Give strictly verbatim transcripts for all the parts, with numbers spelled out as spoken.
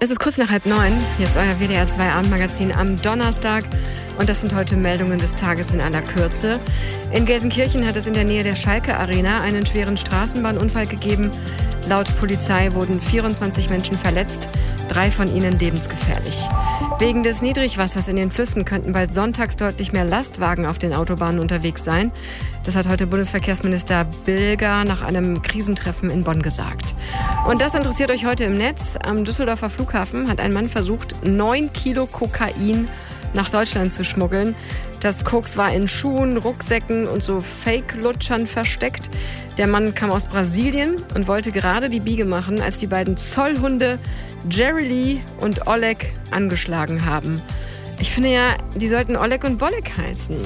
Es ist kurz nach halb neun. Hier ist euer W D R zwei Abendmagazin am Donnerstag. Und das sind heute Meldungen des Tages in aller Kürze. In Gelsenkirchen hat es in der Nähe der Schalke Arena einen schweren Straßenbahnunfall gegeben. Laut Polizei wurden vierundzwanzig Menschen verletzt, drei von ihnen lebensgefährlich. Wegen des Niedrigwassers in den Flüssen könnten bald sonntags deutlich mehr Lastwagen auf den Autobahnen unterwegs sein. Das hat heute Bundesverkehrsminister Bilger nach einem Krisentreffen in Bonn gesagt. Und das interessiert euch heute im Netz. Am Düsseldorfer Flughafen hat ein Mann versucht, neun Kilo Kokain nach Deutschland zu schmuggeln. Das Koks war in Schuhen, Rucksäcken und so Fake-Lutschern versteckt. Der Mann kam aus Brasilien und wollte gerade die Biege machen, als die beiden Zollhunde Jerry Lee und Oleg angeschlagen haben. Ich finde ja, die sollten Oleg und Bolek heißen.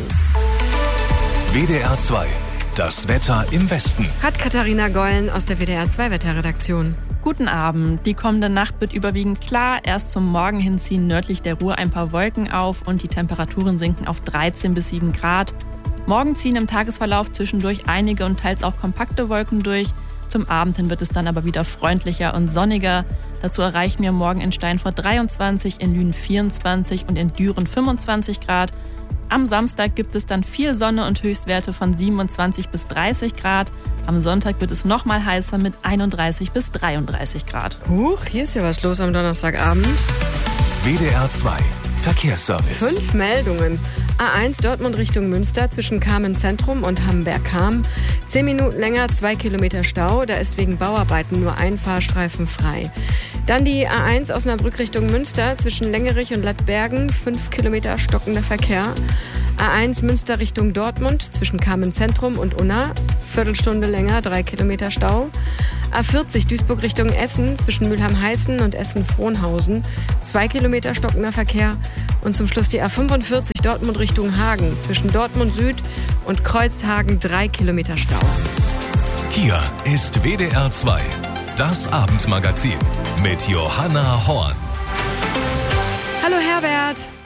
W D R zwei, das Wetter im Westen. Hat Katharina Gollen aus der W D R zwei Wetterredaktion. Guten Abend. Die kommende Nacht wird überwiegend klar. Erst zum Morgen hin ziehen nördlich der Ruhr ein paar Wolken auf und die Temperaturen sinken auf dreizehn bis sieben Grad. Morgen ziehen im Tagesverlauf zwischendurch einige und teils auch kompakte Wolken durch. Zum Abend hin wird es dann aber wieder freundlicher und sonniger. Dazu erreichen wir morgen in Steinfurt dreiundzwanzig, in Lünen vierundzwanzig und in Düren fünfundzwanzig Grad. Am Samstag gibt es dann viel Sonne und Höchstwerte von siebenundzwanzig bis dreißig Grad. Am Sonntag wird es noch mal heißer mit einunddreißig bis dreiunddreißig Grad. Huch, hier ist ja was los am Donnerstagabend. W D R zwei Verkehrsservice. Fünf Meldungen. A eins Dortmund Richtung Münster zwischen Kamen Zentrum und Hamberg-Kam. Zehn Minuten länger, zwei Kilometer Stau. Da ist wegen Bauarbeiten nur ein Fahrstreifen frei. Dann die A eins Osnabrück Richtung Münster zwischen Längerich und Lattbergen. Fünf Kilometer stockender Verkehr. A eins Münster Richtung Dortmund zwischen Kamen Zentrum und Unna. Viertelstunde länger, drei Kilometer Stau. A vierzig Duisburg Richtung Essen zwischen Mülheim-Heißen und Essen-Frohnhausen. Zwei Kilometer stockender Verkehr. Und zum Schluss die A fünfundvierzig Dortmund Richtung Hagen zwischen Dortmund Süd und Kreuzhagen. Drei Kilometer Stau. Hier ist W D R zwei, das Abendmagazin mit Johanna Horn. Hallo Herbert.